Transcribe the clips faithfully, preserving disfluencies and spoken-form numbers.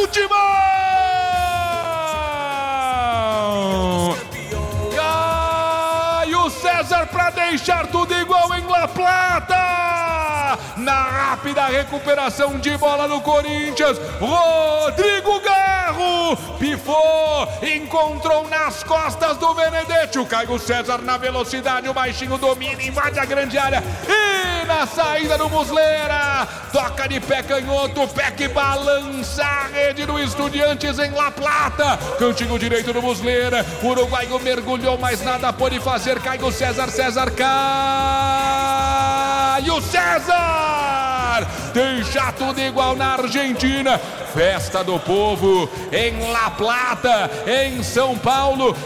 do Timão! Caio César para deixar tudo igual em La Plata! Na rápida recuperação de bola no Corinthians, Rodrigo Garro pifou, encontrou nas costas do Benedetti. O Caio César na velocidade, o baixinho domina, invade a grande área e na saída do Muslera, toca de pé canhoto, pé que balança a rede do Estudiantes em La Plata. Cantinho direito do Muslera, o uruguaio mergulhou, mas nada pôde fazer. Caio César, César, Caio César! Deixa tudo igual na Argentina. Festa do povo em La Plata, em São Paulo,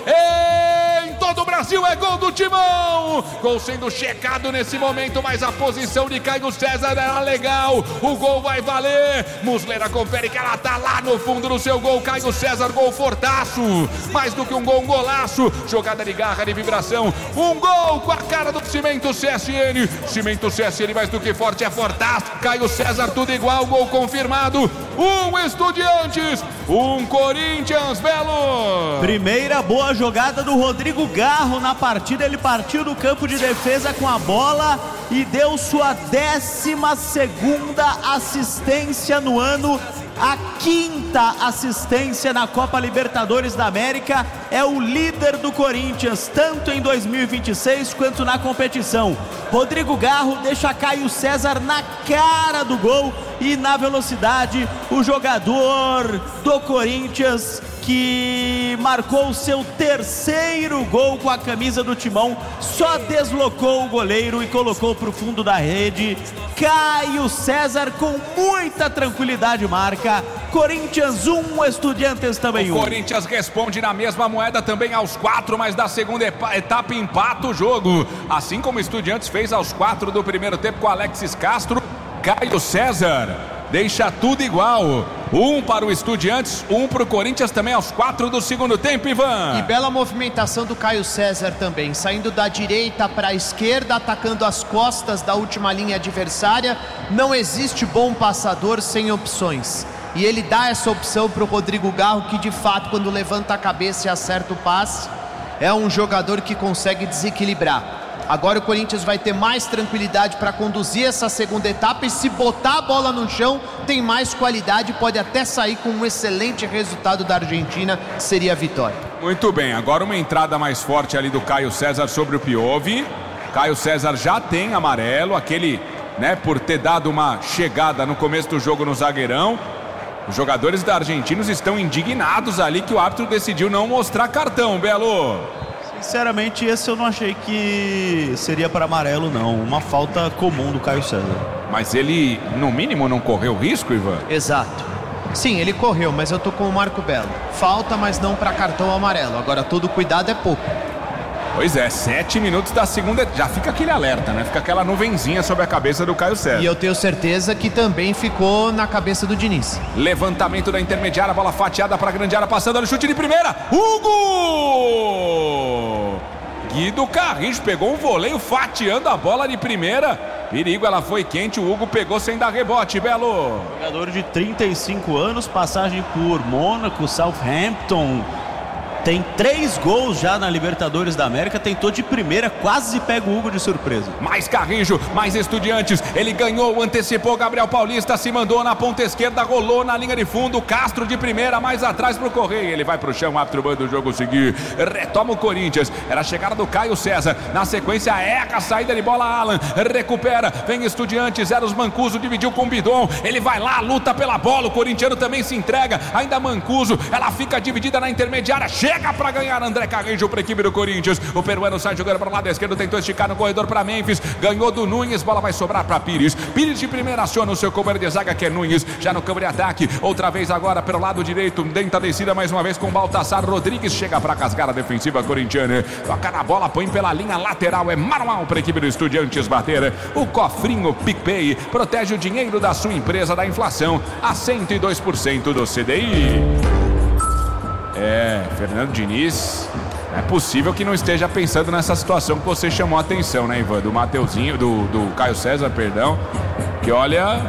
em todo o Brasil. É gol do Timão. Gol sendo checado nesse momento, mas a posição de Caio César era legal. O gol vai valer. Muslera confere que ela tá lá no fundo do seu gol. Caio César, gol fortaço. Mais do que um gol, um golaço. Jogada de garra, de vibração. Um gol com a cara do Cimento C S N. Cimento C S N mais do que forte, é fortaço. Caio César, tudo igual, gol confirmado. Um Estudiantes, um Corinthians, Belo. Primeira boa jogada do Rodrigo Garro na partida. Ele partiu do campo de defesa com a bola e deu sua décima segunda assistência no ano. A quinta assistência na Copa Libertadores da América. É o líder do Corinthians, tanto em dois mil e vinte e seis quanto na competição. Rodrigo Garro deixa Caio César na cara do gol e na velocidade. O jogador do Corinthians que marcou o seu terceiro gol com a camisa do Timão, só deslocou o goleiro e colocou para o fundo da rede. Caio César com muita tranquilidade marca. Corinthians um, Estudiantes também um. O Corinthians responde na mesma moeda também aos quatro, mas da segunda etapa empata o jogo. Assim como o Estudiantes fez aos quatro do primeiro tempo com Alexis Castro. Caio César deixa tudo igual. Um para o Estudiantes, um para o Corinthians também aos quatro do segundo tempo, Ivan. E bela movimentação do Caio César também, saindo da direita para a esquerda, atacando as costas da última linha adversária. Não existe bom passador sem opções. E ele dá essa opção para o Rodrigo Garro, que de fato, quando levanta a cabeça e acerta o passe, é um jogador que consegue desequilibrar. Agora o Corinthians vai ter mais tranquilidade para conduzir essa segunda etapa e se botar a bola no chão, tem mais qualidade, pode até sair com um excelente resultado da Argentina, seria a vitória. Muito bem, agora uma entrada mais forte ali do Caio César sobre o Piove. Caio César já tem amarelo, aquele, né, por ter dado uma chegada no começo do jogo no zagueirão. Os jogadores da Argentina estão indignados ali que o árbitro decidiu não mostrar cartão, Belo. Sinceramente, esse eu não achei que seria para amarelo, não. Uma falta comum do Caio César. Mas ele, no mínimo, não correu risco, Ivan? Exato. Sim, ele correu, mas eu tô com o Marco Belo. Falta, mas não para cartão amarelo. Agora, todo cuidado é pouco. Pois é, sete minutos da segunda, já fica aquele alerta, né? Fica aquela nuvenzinha sobre a cabeça do Caio César. E eu tenho certeza que também ficou na cabeça do Diniz. Levantamento da intermediária, bola fatiada para a grande área, passando no chute de primeira. Hugo! Guido Carrijo pegou um voleio fatiando a bola de primeira. Perigo, ela foi quente, o Hugo pegou sem dar rebote, Belo. Jogador de trinta e cinco anos, passagem por Mônaco, Southampton. Tem três gols já na Libertadores da América, tentou de primeira, quase pega o Hugo de surpresa. Mais Carrijo, mais Estudiantes, ele ganhou, antecipou Gabriel Paulista, se mandou na ponta esquerda, rolou na linha de fundo, Castro de primeira, mais atrás pro Correia, ele vai pro chão, o árbitro manda o jogo seguir, retoma o Corinthians, era a chegada do Caio César, na sequência erra a saída de bola, Alan, recupera, vem Estudiantes, Eros Mancuso, dividiu com o Bidon, ele vai lá, luta pela bola, o corintiano também se entrega, ainda Mancuso, ela fica dividida na intermediária, chega para ganhar André Carrijo para a equipe do Corinthians. O peruano sai jogando para o lado esquerdo, tentou esticar no corredor para Memphis, ganhou do Nunes, bola vai sobrar para Pires. Pires de primeira aciona o seu companheiro de zaga, que é Nunes, já no campo de ataque, outra vez agora pelo lado direito, dentro da descida mais uma vez com Baltassar Rodrigues, chega para cascar a defensiva corintiana, toca na bola, põe pela linha lateral, é manual para a equipe do Estudiantes bater. O cofrinho PicPay protege o dinheiro da sua empresa da inflação a cento e dois por cento do C D I. É, Fernando Diniz, é possível que não esteja pensando nessa situação que você chamou a atenção, né, Ivan? Do Mateuzinho, do, do Caio César, perdão. Que olha,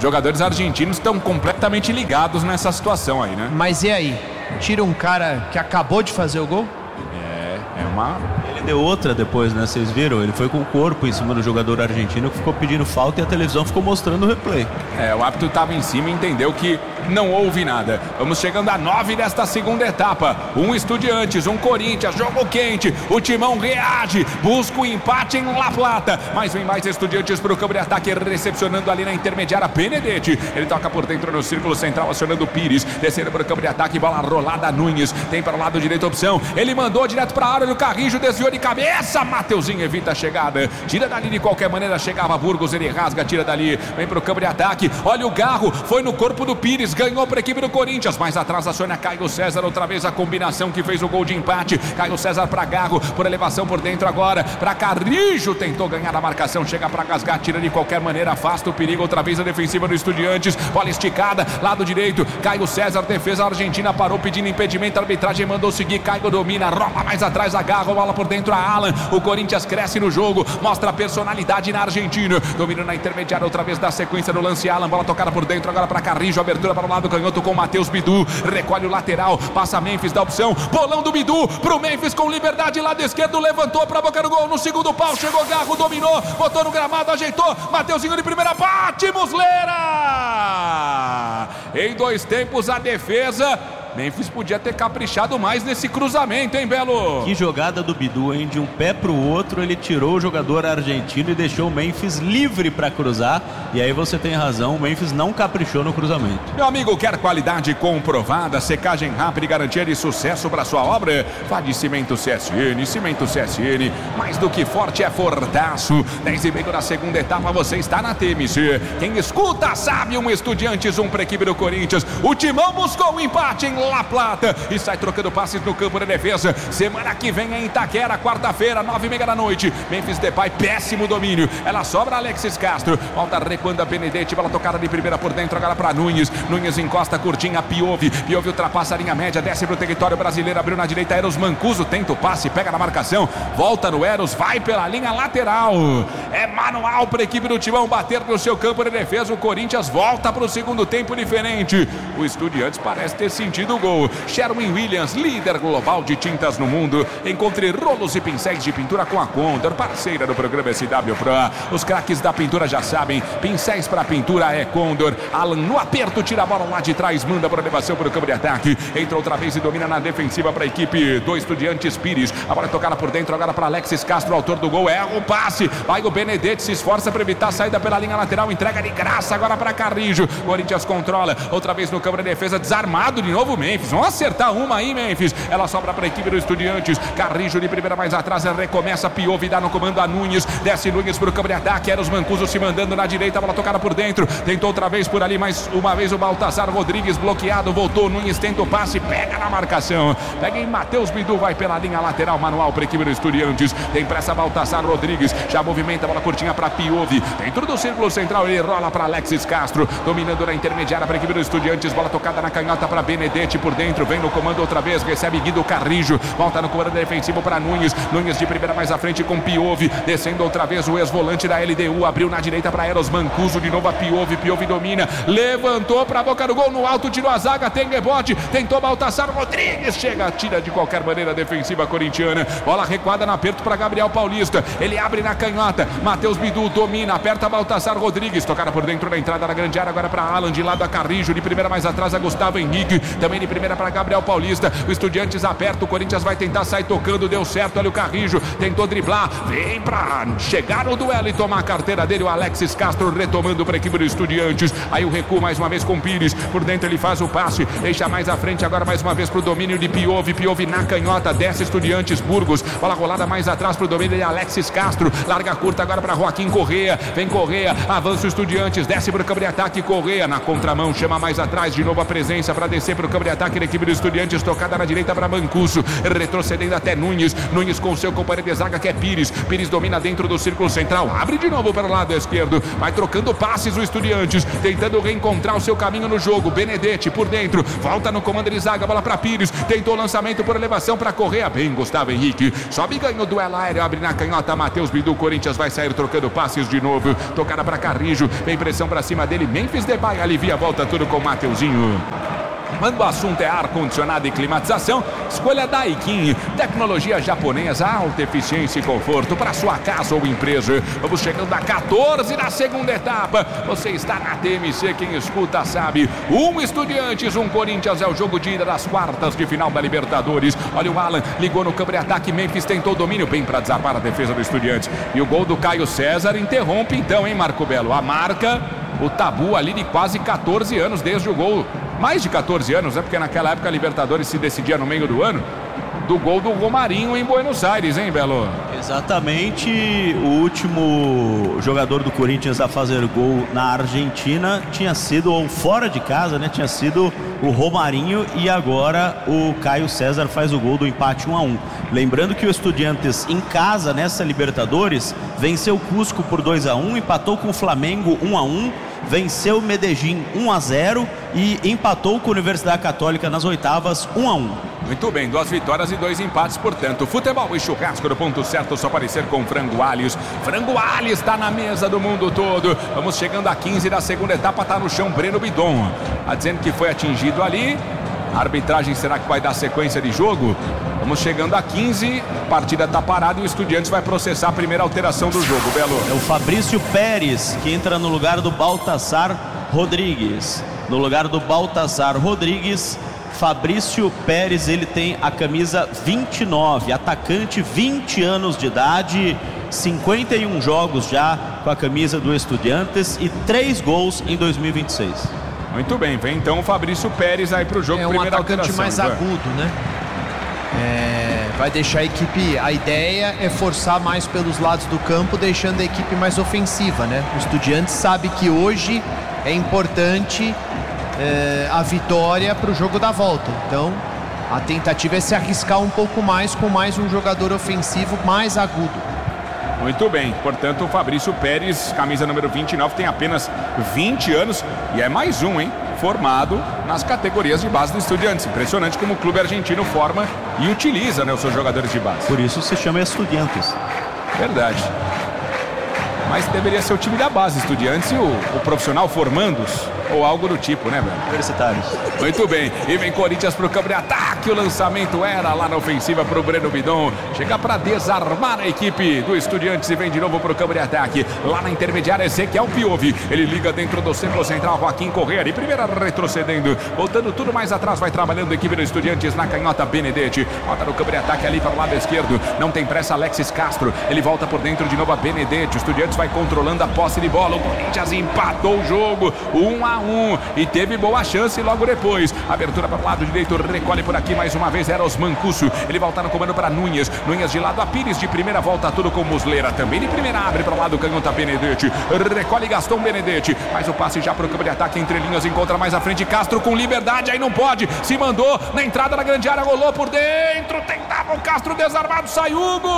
jogadores argentinos estão completamente ligados nessa situação aí, né? Mas e aí? Tira um cara que acabou de fazer o gol? É uma... Ele deu outra depois, né? Vocês viram? Ele foi com o corpo em cima do jogador argentino que ficou pedindo falta e a televisão ficou mostrando o replay. É, o árbitro estava em cima e entendeu que não houve nada. Vamos chegando a nove desta segunda etapa. Um Estudiantes, um Corinthians, jogo quente. O Timão reage, busca o empate em La Plata. Mas vem mais Estudiantes para o campo de ataque, recepcionando ali na intermediária Benedetti. Ele toca por dentro no círculo central, acionando o Pires. Descendo para o campo de ataque, bola rolada Nunes. Tem para o lado direito a opção. Ele mandou direto para a área. O Carrijo desviou de cabeça. Mateuzinho evita a chegada. Tira dali de qualquer maneira. Chegava Burgos, ele rasga, tira dali. Vem para o campo de ataque. Olha o Garro. Foi no corpo do Pires. Ganhou para a equipe do Corinthians. Mais atrás aciona Caio César. Outra vez a combinação que fez o gol de empate. Caio César para Garro. Por elevação por dentro agora. Para Carrijo. Tentou ganhar a marcação. Chega para Gasgar. Tira de qualquer maneira. Afasta o perigo. Outra vez a defensiva do Estudiantes. Bola esticada. Lado direito. Caio César. Defesa argentina. Parou pedindo impedimento. A arbitragem mandou seguir. Caio domina. Rola mais atrás. Agarra. Bola por dentro a Alan. O Corinthians cresce no jogo. Mostra a personalidade na Argentina. Domina na intermediária. Outra vez da sequência no lance Alan. Bola tocada por dentro. Agora para Carrijo. Abertura para o lado canhoto com Matheus Bidu. Recolhe o lateral. Passa Memphis da opção. Bolão do Bidu. Pro Memphis com liberdade. Lado esquerdo. Levantou para a boca do gol. No segundo pau. Chegou Garro. Dominou. Botou no gramado. Ajeitou. Mateuzinho de primeira. Bate Muslera. Em dois tempos a defesa. Memphis podia ter caprichado mais nesse cruzamento, hein, Belo? Que jogada do Bidu, hein? De um pé pro outro, ele tirou o jogador argentino e deixou o Memphis livre para cruzar. E aí você tem razão, o Memphis não caprichou no cruzamento. Meu amigo, quer qualidade comprovada, secagem rápida e garantia de sucesso para sua obra? Vá de Cimento C S N, Cimento C S N, mais do que forte é fortaço. dez e meio da segunda etapa, você está na T M C. Quem escuta sabe, um Estudiantes, um para a equipe do Corinthians. O Timão buscou o empate em La Plata e sai trocando passes no campo da defesa. Semana que vem em Itaquera, quarta-feira, nove e meia da noite. Memphis Depay, péssimo domínio. Ela sobra Alexis Castro. Volta recuando a Benedetti. Bola tocada de primeira por dentro agora para Nunes. Nunes encosta curtinha, Piovi. Piovi ultrapassa a linha média, desce para o território brasileiro. Abriu na direita, Eros Mancuso. Tenta o passe, pega na marcação. Volta no Eros, vai pela linha lateral. É manual para a equipe do Timão bater no seu campo de defesa. O Corinthians volta para o segundo tempo diferente. O Estudiantes parece ter sentido o gol. Sherwin Williams, líder global de tintas no mundo. Encontre rolos e pincéis de pintura com a Condor, parceira do programa S W Pro. Os craques da pintura já sabem, pincéis para pintura é Condor. Alan no aperto, tira a bola lá de trás, manda por elevação para o campo de ataque. Entra outra vez e domina na defensiva para a equipe do Estudiantes Pires. A bola é tocada por dentro agora para Alexis Castro, autor do gol. É o passe, vai o Benedetti, se esforça para evitar a saída pela linha lateral. Entrega de graça agora para Carrijo. Corinthians controla, outra vez no campo de defesa, desarmado de novo Memphis. Vão acertar uma aí, Memphis. Ela sobra para a equipe do Estudiantes. Carrijo de primeira mais atrás. Recomeça Piovi, dá no comando a Nunes. Desce Nunes para o campo de ataque. Eros Mancuso se mandando na direita. Bola tocada por dentro. Tentou outra vez por ali. Mais uma vez o Baltazar Rodrigues bloqueado. Voltou. Nunes tenta o passe. Pega na marcação. Pega em Matheus Bidu. Vai pela linha lateral. Manual para a equipe do Estudiantes. Tem pressa Baltazar Rodrigues. Já movimenta a bola curtinha para Piovi. Dentro do círculo central. Ele rola para Alexis Castro. Dominando na intermediária para a equipe do Estudiantes. Bola tocada na canhota para Benedetti por dentro. Vem no comando outra vez, recebe Guido Carrijo, volta no comando defensivo para Nunes, Nunes de primeira mais à frente com Piovi, descendo outra vez o ex-volante da L D U, abriu na direita para Eros Mancuso, de novo a Piovi, Piovi domina, levantou para a boca do gol, no alto tirou a zaga, tem rebote, tentou Baltazar Rodrigues, chega, tira de qualquer maneira a defensiva corintiana, bola recuada no aperto para Gabriel Paulista, ele abre na canhota, Matheus Bidu domina, aperta Baltazar Rodrigues, tocada por dentro da entrada da grande área, agora para Alan, de lado a Carrijo, de primeira mais atrás a Gustavo Henrique, também de primeira para Gabriel Paulista, o Estudiantes aperta, o Corinthians vai tentar sair tocando, deu certo, olha o Carrijo, tentou driblar, vem pra chegar no duelo e tomar a carteira dele, o Alexis Castro retomando para a equipe do Estudiantes, aí o recuo mais uma vez com Pires, por dentro ele faz o passe, deixa mais à frente agora mais uma vez pro domínio de Piovi, Piovi na canhota, desce Estudiantes Burgos, bola rolada mais atrás pro domínio de Alexis Castro, larga curta agora para Joaquim Correa, vem Correa, avança o Estudiantes, desce pro campo de ataque, Correa na contramão, chama mais atrás, de novo a presença para descer pro campo câmbio de ataque da equipe do Estudiantes, tocada na direita para Mancuso, retrocedendo até Nunes, Nunes com seu companheiro de zaga que é Pires, Pires domina dentro do círculo central, abre de novo para o lado esquerdo, vai trocando passes o Estudiantes, tentando reencontrar o seu caminho no jogo, Benedetti por dentro, volta no comando de zaga, bola para Pires, tentou o lançamento por elevação para Correa, bem Gustavo Henrique, sobe e ganha o duelo aéreo, abre na canhota, Matheus Bidu, Corinthians vai sair trocando passes de novo, tocada para Carrijo, vem pressão para cima dele, Memphis Depay alivia, volta tudo com o Mateuzinho. Quando o assunto é ar-condicionado e climatização, escolha Daikin, tecnologia japonesa, alta eficiência e conforto para sua casa ou empresa. Vamos chegando a quatorze da segunda etapa. Você está na T M C, quem escuta sabe. Um Estudiantes, um Corinthians é o jogo de ida das quartas de final da Libertadores. Olha o Alan, ligou no câmbio de ataque, Memphis tentou o domínio, bem para desarmar a defesa do Estudiantes. E o gol do Caio César interrompe então, hein, Marco Belo? A marca, o tabu ali de quase quatorze anos desde o gol. Mais de quatorze anos, né? Porque naquela época a Libertadores se decidia no meio do ano. Do gol do Romarinho em Buenos Aires, hein, Belo? Exatamente, o último jogador do Corinthians a fazer gol na Argentina tinha sido, ou fora de casa, né? Tinha sido o Romarinho e agora o Caio César faz o gol do empate um a um. Lembrando que o Estudiantes em casa nessa Libertadores venceu o Cusco por dois a um, empatou com o Flamengo um a um, venceu o Medellín um a zero e empatou com a Universidade Católica nas oitavas um a um. Muito bem, duas vitórias e dois empates, portanto, futebol e churrasco no ponto certo, só aparecer com Frango Alhos. Frango Alhos está na mesa do mundo todo. Vamos chegando a quinze da segunda etapa, está no chão Breno Bidon. Está dizendo que foi atingido ali. A arbitragem, será que vai dar sequência de jogo? Vamos chegando a quinze, a partida está parada e o Estudiantes vai processar a primeira alteração do jogo, Belo. É o Fabrício Pérez que entra no lugar do Baltazar Rodrigues. No lugar do Baltazar Rodrigues, Fabrício Pérez, ele tem a camisa vinte e nove, atacante, vinte anos de idade, cinquenta e um jogos já com a camisa do Estudiantes e três gols em dois mil e vinte e seis. Muito bem, vem então o Fabrício Pérez aí para o jogo. É um primeira atacante alteração, mais vai. agudo, né? É, vai deixar a equipe, a ideia é forçar mais pelos lados do campo, deixando a equipe mais ofensiva, né? O Estudiantes sabe que hoje é importante é, a vitória para o jogo da volta, então a tentativa é se arriscar um pouco mais com mais um jogador ofensivo mais agudo. Muito bem, portanto o Fabrício Pérez, camisa número vinte e nove, tem apenas vinte anos e é mais um, hein? Formado nas categorias de base do Estudiantes. Impressionante como o clube argentino forma e utiliza, né, os seus jogadores de base. Por isso se chama Estudiantes. Verdade. Mas deveria ser o time da base, Estudiantes, e o, o profissional formandos, ou algo do tipo, né, velho? Universitários. Muito bem, e vem Corinthians pro campo de ataque, o lançamento era lá na ofensiva pro Breno Bidon, chega para desarmar a equipe do Estudiantes e vem de novo pro campo de ataque, lá na intermediária Ezequiel Piove, ele liga dentro do círculo central, Joaquim Correa, de primeira retrocedendo, voltando tudo mais atrás, vai trabalhando a equipe do Estudiantes na canhota, Benedetti, volta no campo de ataque ali para o lado esquerdo, não tem pressa Alexis Castro, ele volta por dentro de novo a Benedetti, o Estudiantes vai controlando a posse de bola, o Corinthians empatou o jogo, um a um, e teve boa chance logo depois, abertura para o lado direito, recolhe por aqui mais uma vez, era os Mancuso, ele volta no comando para Nunes, Nunes de lado a Pires, de primeira volta tudo com Muslera, também de primeira abre para o lado, canhota Benedetti, recolhe Gaston Benedetti, faz o passe já para o campo de ataque, entre linhas, encontra mais à frente Castro com liberdade, aí não pode, se mandou na entrada da grande área, rolou por dentro, tentava o Castro desarmado, sai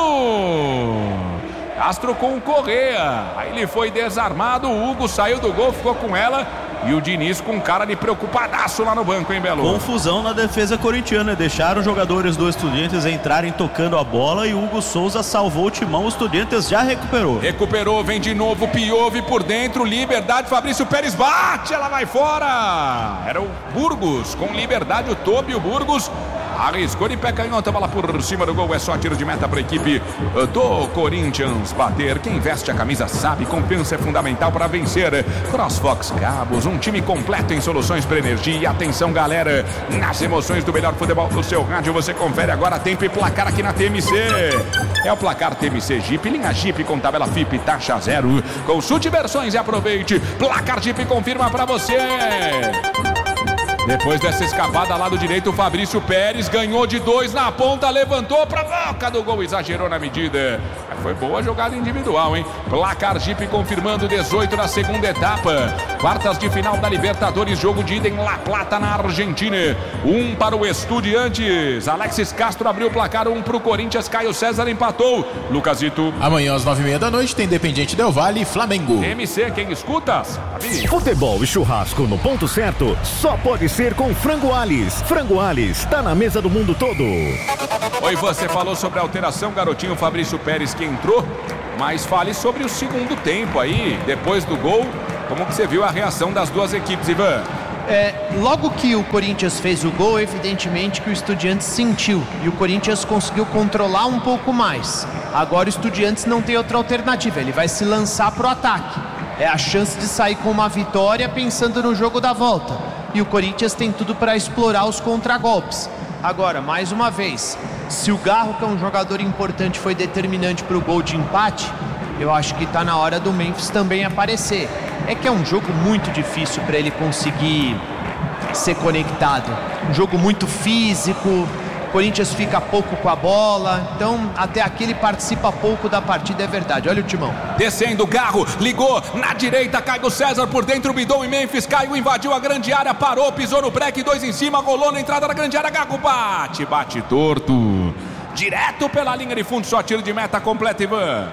Hugo! Castro com o Correa, aí ele foi desarmado, o Hugo saiu do gol, ficou com ela e o Diniz com cara de preocupadaço lá no banco, hein, Belo? Confusão na defesa corintiana, deixaram os jogadores do Estudiantes entrarem tocando a bola e o Hugo Souza salvou o timão, o Estudiantes já recuperou. Recuperou, vem de novo, Piove por dentro, liberdade, Fabrício Pérez bate, ela vai fora! Era o Burgos, com liberdade o Tobi, o Burgos arriscou de pé canhota, bola por cima do gol, é só tiro de meta para a equipe do Corinthians bater. Quem veste a camisa sabe, confiança é fundamental para vencer. CrossFox Cabos, um time completo em soluções para energia. E atenção, galera, nas emoções do melhor futebol do seu rádio, você confere agora tempo e placar aqui na T M C. É o placar T M C Jeep, linha Jeep com tabela F I P, taxa zero. Consulte versões e aproveite. Placar Jeep confirma para você. Depois dessa escapada lá do direito, o Fabrício Pérez ganhou de dois na ponta, levantou pra boca do gol, exagerou na medida. Foi boa jogada individual, hein? Placar Jeep confirmando dezoito na segunda etapa. Quartas de final da Libertadores, jogo de ida em La Plata, na Argentina. Um para o Estudiantes. Alexis Castro abriu o placar, um para o Corinthians. Caio César empatou. Lucasito. Amanhã às nove e meia da noite tem Independiente Del Valle e Flamengo. M C, quem escuta? Sabe? Futebol e churrasco no ponto certo só pode ser com Frango Alis. Frango Alis, tá na mesa do mundo todo. Oi, você falou sobre a alteração, garotinho Fabrício Pérez que entrou, mas fale sobre o segundo tempo aí, depois do gol, como que você viu a reação das duas equipes, Ivan? É, logo que o Corinthians fez o gol, evidentemente que o Estudiantes sentiu e o Corinthians conseguiu controlar um pouco mais. Agora o Estudiantes não tem outra alternativa, ele vai se lançar pro ataque. É a chance de sair com uma vitória pensando no jogo da volta. E o Corinthians tem tudo para explorar os contragolpes. Agora, mais uma vez, se o Garro, que é um jogador importante, foi determinante para o gol de empate, eu acho que está na hora do Memphis também aparecer. É que é um jogo muito difícil para ele conseguir ser conectado. Um jogo muito físico, o Corinthians fica pouco com a bola, então até aqui ele participa pouco da partida, é verdade. Olha o timão. Descendo, Garro, ligou, na direita, Caio César por dentro, Bidon e Memphis, Caio invadiu a grande área, parou, pisou no break, dois em cima, rolou na entrada da grande área, Garro bate, bate torto, direto pela linha de fundo, só tiro de meta completo, Ivan.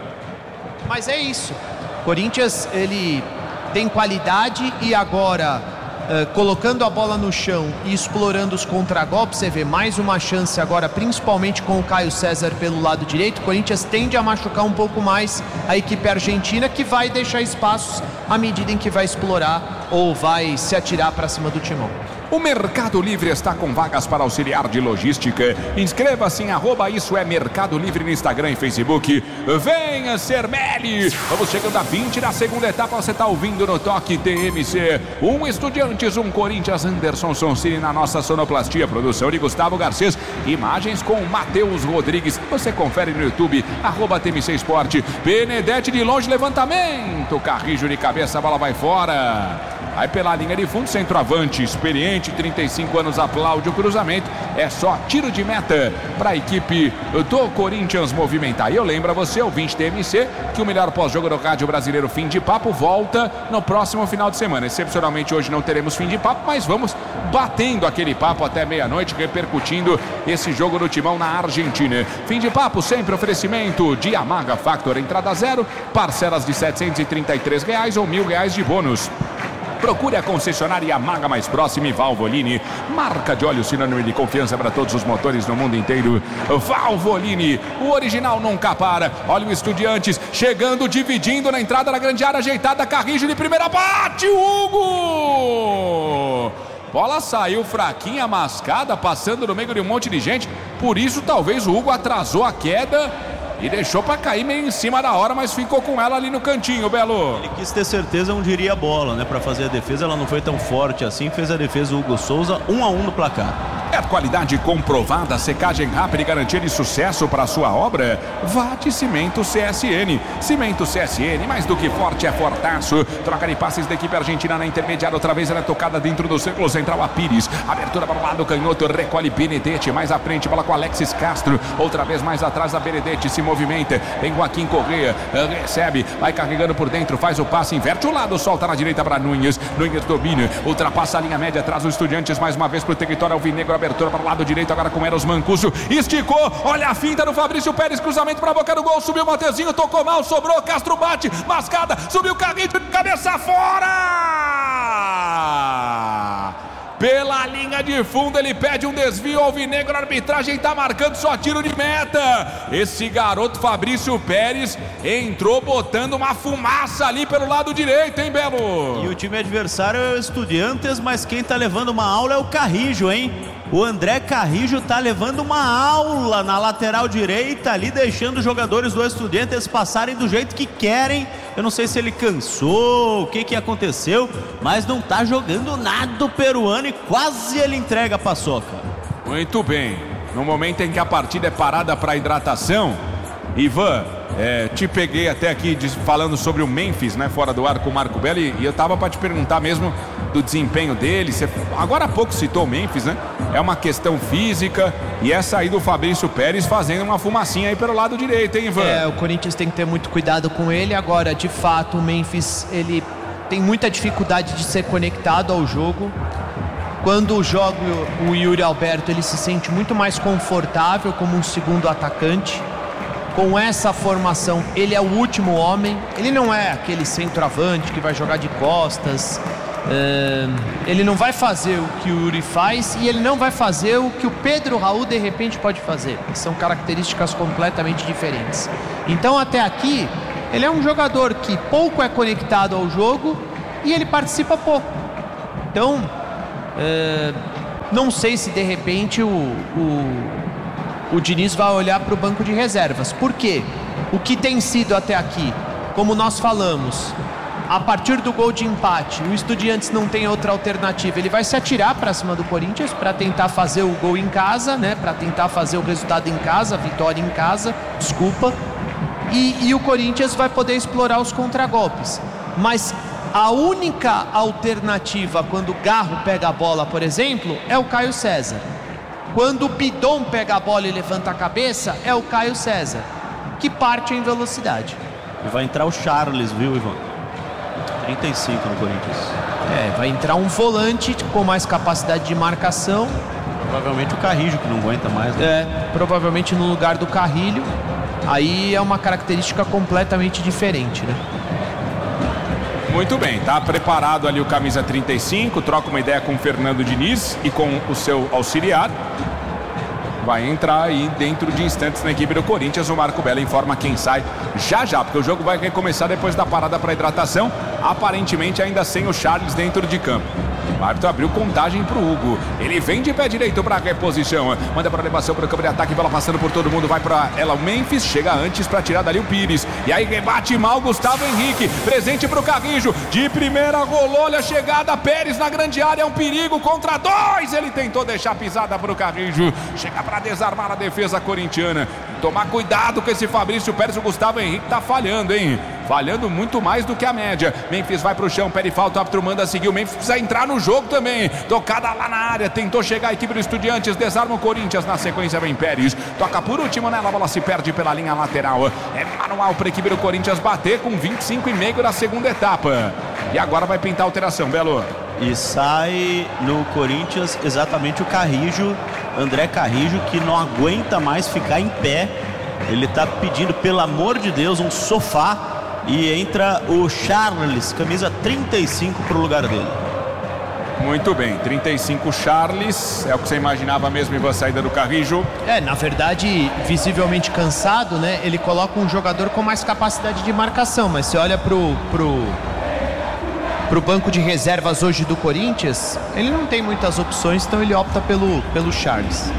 Mas é isso, Corinthians, ele tem qualidade e agora... Uh, colocando a bola no chão e explorando os contragolpes, você vê mais uma chance agora, principalmente com o Caio César pelo lado direito. O Corinthians tende a machucar um pouco mais a equipe argentina, que vai deixar espaços à medida em que vai explorar ou vai se atirar para cima do timão. O Mercado Livre está com vagas para auxiliar de logística. Inscreva-se em arroba isso é Mercado Livre no Instagram e Facebook. Venha ser Meli. Vamos chegando a vinte da segunda etapa. Você está ouvindo no Toque T M C. Um Estudiantes, um Corinthians. Anderson Sonsini na nossa sonoplastia. Produção de Gustavo Garcês. Imagens com Matheus Rodrigues. Você confere no YouTube, arroba T M C Esporte. Benedetti de longe, levantamento. Carrijo de cabeça, a bola vai fora. Vai pela linha de fundo, centroavante, experiente, trinta e cinco anos, aplaude o cruzamento. É só tiro de meta para a equipe do Corinthians movimentar. E eu lembro a você, ouvinte T M C, que o melhor pós-jogo do rádio brasileiro Fim de Papo volta no próximo final de semana. Excepcionalmente hoje não teremos Fim de Papo, mas vamos batendo aquele papo até meia-noite, repercutindo esse jogo do Timão na Argentina. Fim de Papo, sempre oferecimento de Yamaha Factor, entrada zero, parcelas de setecentos e trinta e três reais ou mil reais de bônus. Procure a concessionária Yamaha mais próxima e Valvoline, marca de óleo sinônimo de confiança para todos os motores no mundo inteiro. Valvoline, o original nunca para. Olha o Estudiantes chegando, dividindo na entrada da grande área, ajeitada, Carrijo de primeira, bate o Hugo! Bola saiu fraquinha, mascada, passando no meio de um monte de gente. Por isso talvez o Hugo atrasou a queda e deixou para cair meio em cima da hora, mas ficou com ela ali no cantinho, Belo. Ele quis ter certeza onde iria a bola, né? Para fazer a defesa, ela não foi tão forte assim. Fez a defesa o Hugo Souza, um a um no placar. É qualidade comprovada, secagem rápida e garantia de sucesso para a sua obra? Vá de Cimento C S N. Cimento C S N, mais do que forte, é fortaço. Troca de passes da equipe argentina na intermediária. Outra vez ela é tocada dentro do círculo central a Pires. Abertura para o lado canhoto, recolhe Benedetti. Mais à frente, bola com Alexis Castro. Outra vez mais atrás a Benedetti se movimenta. Vem Joaquim Correa, recebe, vai carregando por dentro, faz o passe, inverte o lado, solta na direita para Nunes. Nunes domina, ultrapassa a linha média, traz os Estudiantes mais uma vez para o território alvinegro. Abertura para o lado direito agora com Eros Mancuso, esticou, olha a finta do Fabrício Pérez, cruzamento para a boca do gol, subiu o Mateuzinho, tocou mal, sobrou, Castro bate, mascada, subiu o Carrinho, cabeça fora! Pela linha de fundo ele pede um desvio, alvinegro, a arbitragem tá marcando só tiro de meta. Esse garoto Fabrício Pérez entrou botando uma fumaça ali pelo lado direito, hein, Belo? E o time adversário é o Estudiantes, mas quem tá levando uma aula é o Carrijo, hein? O André Carrijo tá levando uma aula na lateral direita ali, deixando os jogadores do Estudiantes passarem do jeito que querem. Eu não sei se ele cansou, o que que aconteceu, mas não tá jogando nada o peruano e quase ele entrega a paçoca. Muito bem. No momento em que a partida é parada para hidratação, Ivan, é, te peguei até aqui de, falando sobre o Memphis, né, fora do ar com o Marco Belo, e, e eu tava para te perguntar mesmo do desempenho dele. Você, agora há pouco citou o Memphis, né? É uma questão física e essa aí do Fabrício Pérez fazendo uma fumacinha aí pelo lado direito, hein, Ivan? É, o Corinthians tem que ter muito cuidado com ele. Agora, de fato, o Memphis, ele tem muita dificuldade de ser conectado ao jogo. Quando joga o Yuri Alberto, ele se sente muito mais confortável como um segundo atacante. Com essa formação, ele é o último homem. Ele não é aquele centroavante que vai jogar de costas. Uh, ele não vai fazer o que o Yuri faz e ele não vai fazer o que o Pedro Raul de repente pode fazer. São características completamente diferentes. Então, até aqui, ele é um jogador que pouco é conectado ao jogo e ele participa pouco. Então, uh, não sei se de repente o, o, o Diniz vai olhar para o banco de reservas. Por quê? O que tem sido até aqui, como nós falamos, a partir do gol de empate, o Estudiantes não tem outra alternativa. Ele vai se atirar para cima do Corinthians para tentar fazer o gol em casa, né? Para tentar fazer o resultado em casa, a vitória em casa, desculpa. E, e o Corinthians vai poder explorar os contragolpes. Mas a única alternativa quando o Garro pega a bola, por exemplo, é o Caio César. Quando o Bidon pega a bola e levanta a cabeça, é o Caio César, que parte em velocidade. E vai entrar o Charles, viu, Ivan? trinta e cinco no Corinthians. É, vai entrar um volante com mais capacidade de marcação. Provavelmente o Carrillo, que não aguenta mais, né? É, provavelmente no lugar do Carrillo. Aí é uma característica completamente diferente, né? Muito bem, tá preparado ali o camisa trinta e cinco, troca uma ideia com o Fernando Diniz e com o seu auxiliar. Vai entrar aí dentro de instantes na equipe do Corinthians. O Marco Belo informa quem sai já já, porque o jogo vai recomeçar depois da parada para hidratação. Aparentemente ainda sem o Charles dentro de campo. O árbitro abriu contagem pro Hugo. Ele vem de pé direito para reposição. Manda para elevação para o campo de ataque. Bola passando por todo mundo. Vai para ela o Memphis. Chega antes para tirar dali o Pires. E aí rebate mal Gustavo Henrique. Presente para o Carrijo. De primeira rolou. Olha a chegada. Pérez na grande área. É um perigo contra dois. Ele tentou deixar pisada para o Carrijo. Chega para desarmar a defesa corintiana. Tomar cuidado com esse Fabrício Pérez. O Gustavo Henrique tá falhando, hein? Falhando muito mais do que a média. Memphis vai pro chão, pede falta, o árbitro manda seguir. O Memphis precisa entrar no jogo também. Tocada lá na área, tentou chegar a equipe do Estudiantes, desarma o Corinthians. Na sequência vem Pérez, toca por último nela, a bola se perde pela linha lateral. É manual para a equipe do Corinthians bater com vinte e cinco e meio da segunda etapa. E agora vai pintar a alteração, Belo. E sai no Corinthians exatamente o Carrijo, André Carrijo, que não aguenta mais ficar em pé. Ele tá pedindo, pelo amor de Deus, um sofá. E entra o Charles, camisa trinta e cinco para o lugar dele. Muito bem, trinta e cinco Charles, é o que você imaginava mesmo em a saída do Carrijo. É, na verdade, visivelmente cansado, né? Ele coloca um jogador com mais capacidade de marcação, mas você olha pro, pro, pro banco de reservas hoje do Corinthians, ele não tem muitas opções, então ele opta pelo, pelo Charles.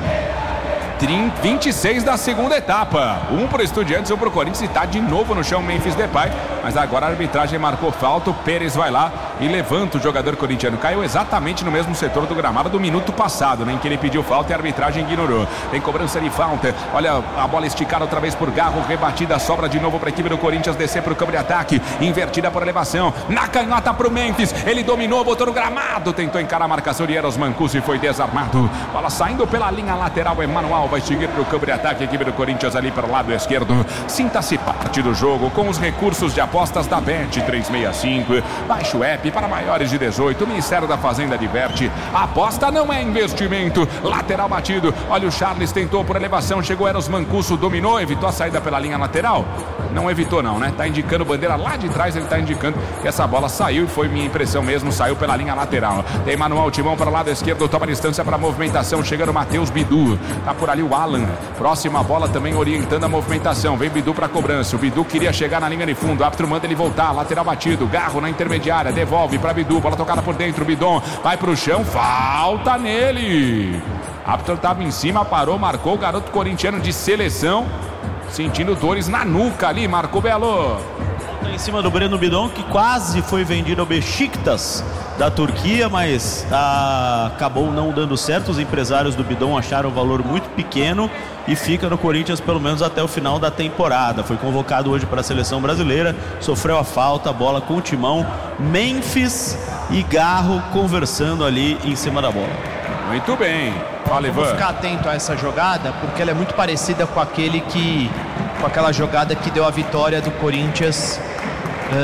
vinte e seis da segunda etapa. Um pro Estudiantes, um pro Corinthians. E tá de novo no chão Memphis Depay. Mas agora a arbitragem marcou falta. O Pérez vai lá e levanta o jogador corintiano. Caiu exatamente no mesmo setor do gramado do minuto passado, né, em que ele pediu falta e a arbitragem ignorou. Tem cobrança de falta. Olha a bola esticada outra vez por Garro. Rebatida, sobra de novo para a equipe do Corinthians descer pro campo de ataque. Invertida por elevação. Na canhota pro Memphis. Ele dominou, botou no gramado. Tentou encarar a marcação de Eros Mancuso e foi desarmado. Bola saindo pela linha lateral. É manual. Vai seguir para o campo de ataque a equipe do Corinthians ali para o lado esquerdo. Sinta-se parte do jogo com os recursos de apostas da Bet trezentos e sessenta e cinco. Baixe o app para maiores de dezoito. O Ministério da Fazenda diverte. A aposta não é investimento. Lateral batido. Olha o Charles, tentou por elevação. Chegou Eros Mancuso, dominou, evitou a saída pela linha lateral. Não evitou não, né? Tá indicando bandeira lá de trás. Ele tá indicando que essa bola saiu e foi minha impressão mesmo. Saiu pela linha lateral. Tem Manuel Timão para o lado esquerdo. Toma distância para a movimentação. Chegando o Matheus Bidu. Tá por ali o Alan. Próxima bola também orientando a movimentação. Vem Bidu para cobrança. O Bidu queria chegar na linha de fundo. O árbitro manda ele voltar. Lateral batido. Garro na intermediária. Devolve para Bidu. Bola tocada por dentro. Bidon vai pro chão. Falta nele. O árbitro estava em cima. Parou. Marcou o garoto corintiano de seleção. Sentindo dores na nuca ali. Marcou Belo. Em cima do Breno Bidon, que quase foi vendido ao Beşiktaş da Turquia, mas ah, acabou não dando certo. Os empresários do Bidon acharam o valor muito pequeno e fica no Corinthians pelo menos até o final da temporada. Foi convocado hoje para a seleção brasileira, sofreu a falta, bola com o Timão. Memphis e Garro conversando ali em cima da bola. Muito bem. Fala, Ivan. Vamos ficar atento a essa jogada, porque ela é muito parecida com aquele que, com aquela jogada que deu a vitória do Corinthians uh,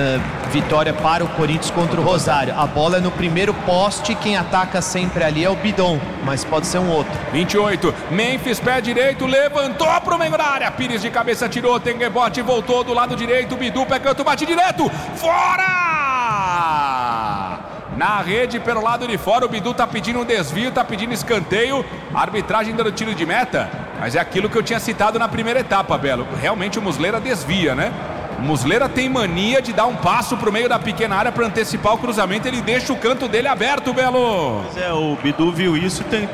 vitória para o Corinthians contra o Rosário. A bola é no primeiro poste, quem ataca sempre ali é o Bidon, mas pode ser um outro. vinte e oito, Memphis, pé direito, levantou pro meio da área, Pires de cabeça tirou, tem rebote, voltou do lado direito, Bidu, pé canto, bate direto, fora! Na rede, pelo lado de fora, o Bidu tá pedindo um desvio, tá pedindo escanteio, a arbitragem dando tiro de meta, mas é aquilo que eu tinha citado na primeira etapa, Belo, realmente o Muslera desvia, né? O Muslera tem mania de dar um passo pro meio da pequena área para antecipar o cruzamento, ele deixa o canto dele aberto, Belo. Pois é, o Bidu viu isso e tentou